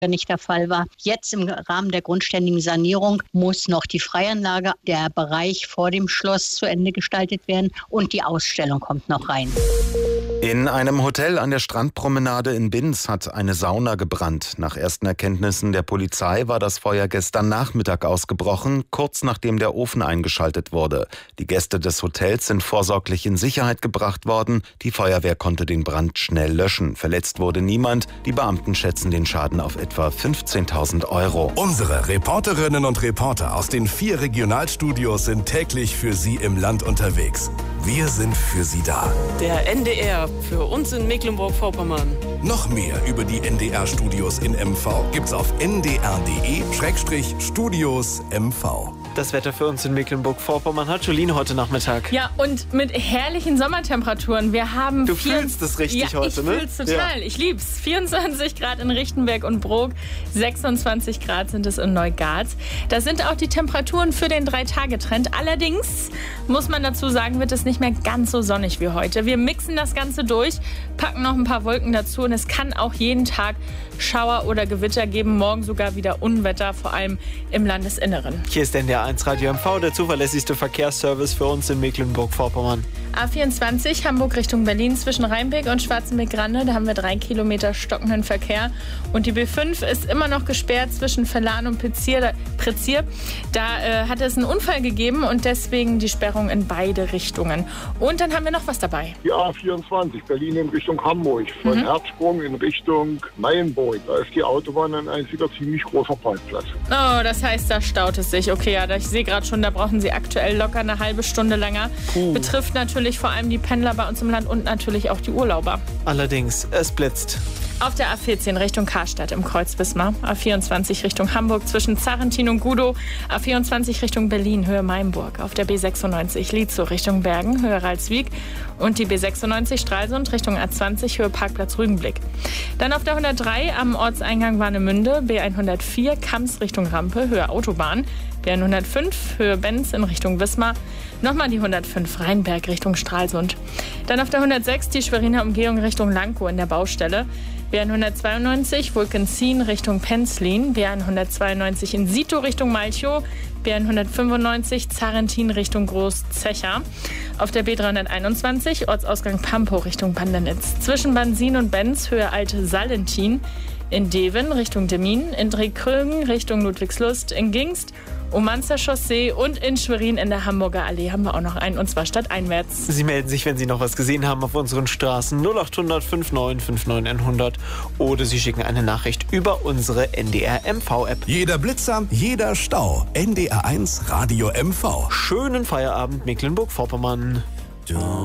nicht der Fall war. Jetzt im Rahmen der grundständigen Sanierung muss noch die Freianlage, der Bereich vor dem Schloss zu Ende gestaltet werden und die Ausstellung kommt noch rein. In einem Hotel an der Strandpromenade in Binz hat eine Sauna gebrannt. Nach ersten Erkenntnissen der Polizei war das Feuer gestern Nachmittag ausgebrochen, kurz nachdem der Ofen eingeschaltet wurde. Die Gäste des Hotels sind vorsorglich in Sicherheit gebracht worden. Die Feuerwehr konnte den Brand schnell löschen. Verletzt wurde niemand. Die Beamten schätzen den Schaden auf etwa 15.000 Euro. Unsere Reporterinnen und Reporter aus den 4 Regionalstudios sind täglich für Sie im Land unterwegs. Wir sind für Sie da. Der NDR für uns in Mecklenburg-Vorpommern. Noch mehr über die NDR-Studios in MV gibt's auf ndr.de/Studios MV. Das Wetter für uns in Mecklenburg-Vorpommern hat Jolene heute Nachmittag. Ja, und mit herrlichen Sommertemperaturen. Wir haben Du fühlst es richtig heute, ne? Ich fühl's total. Ja. Ich lieb's. 24 Grad in Richtenberg und Brok, 26 Grad sind es in Neugarz. Das sind auch die Temperaturen für den 3-Tage-Trend. Allerdings muss man dazu sagen, wird es nicht mehr ganz so sonnig wie heute. Wir mixen das Ganze durch, packen noch ein paar Wolken dazu und es kann auch jeden Tag Schauer oder Gewitter geben. Morgen sogar wieder Unwetter, vor allem im Landesinneren. Hier ist NDR 1 Radio MV, der zuverlässigste Verkehrsservice für uns in Mecklenburg-Vorpommern. A24 Hamburg Richtung Berlin zwischen Rheinbeck und Schwarzenbeck-Grande. Da haben wir 3 Kilometer stockenden Verkehr. Und die B5 ist immer noch gesperrt zwischen Verlan und Prezier. Da hat es einen Unfall gegeben und deswegen die Sperrung in beide Richtungen. Und dann haben wir noch was dabei. Die A24 Berlin in Richtung Hamburg. Von Herzsprung in Richtung Mayenburg. Da ist die Autobahn ein einziger ziemlich großer Parkplatz. Oh, das heißt, da staut es sich. Okay, ja, ich sehe gerade schon, da brauchen Sie aktuell locker eine halbe Stunde länger. Betrifft natürlich vor allem die Pendler bei uns im Land und natürlich auch die Urlauber. Allerdings, es blitzt. Auf der A14 Richtung Karstadt im Kreuz Wismar, A24 Richtung Hamburg zwischen Zarrentin und Gudow, A24 Richtung Berlin, Höhe Mainburg, auf der B96 Lietzow Richtung Bergen, Höhe Ralswiek und die B96 Stralsund Richtung A20, Höhe Parkplatz Rügenblick. Dann auf der 103 am Ortseingang Warnemünde, B104 Kamms Richtung Rampe, Höhe Autobahn, B105 Höhe Benz in Richtung Wismar, nochmal die 105 Rheinberg Richtung Stralsund. Dann auf der 106 die Schweriner Umgehung Richtung Lankow in der Baustelle, B192 Vulkenzin Richtung Penzlin, B192 in Sito Richtung Malchow, B195 Zarrentin Richtung Großzecher. Auf der B321 Ortsausgang Pampow Richtung Bandenitz. Zwischen Bansin und Benz Höhe Alte Sallentin. In Deven Richtung Demmin, in Drehkrögen Richtung Ludwigslust, in Gingst, Umanzer Chaussee und in Schwerin in der Hamburger Allee haben wir auch noch einen, und zwar stadteinwärts. Sie melden sich, wenn Sie noch was gesehen haben auf unseren Straßen 0800 59 59 100 oder Sie schicken eine Nachricht über unsere NDR MV-App. Jeder Blitzer, jeder Stau. NDR 1 Radio MV. Schönen Feierabend Mecklenburg-Vorpommern.